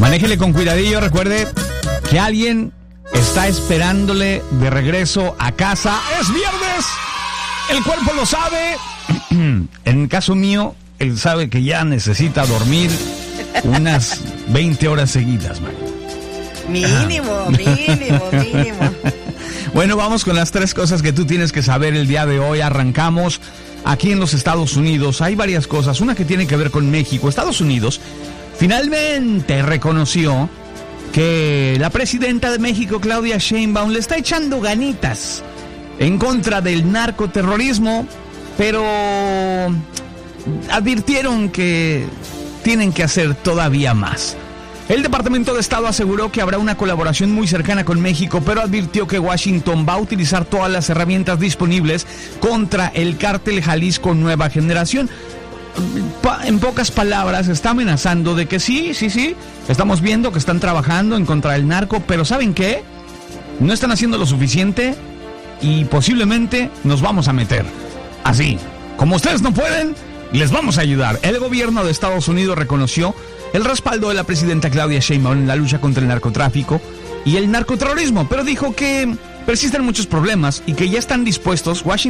Manéjele con cuidadillo, recuerde que alguien está esperándole de regreso a casa. ¡Es viernes! El cuerpo lo sabe. En el caso mío, él sabe que ya necesita dormir unas 20 horas seguidas, man. Mínimo. Bueno, vamos con las 3 cosas que tú tienes que saber el día de hoy. Arrancamos aquí en los Estados Unidos. Hay varias cosas. Una que tiene que ver con México. Estados Unidos finalmente reconoció que la presidenta de México, Claudia Sheinbaum, le está echando ganitas en contra del narcoterrorismo, pero advirtieron que tienen que hacer todavía más. El Departamento de Estado aseguró que habrá una colaboración muy cercana con México, pero advirtió que Washington va a utilizar todas las herramientas disponibles contra el cártel Jalisco Nueva Generación. En pocas palabras, está amenazando de que sí, estamos viendo que están trabajando en contra del narco, pero ¿saben qué? No están haciendo lo suficiente y posiblemente nos vamos a meter. Así, como ustedes no pueden, les vamos a ayudar. El gobierno de Estados Unidos reconoció el respaldo de la presidenta Claudia Sheinbaum en la lucha contra el narcotráfico y el narcoterrorismo, pero dijo que persisten muchos problemas y que ya están dispuestos, Washington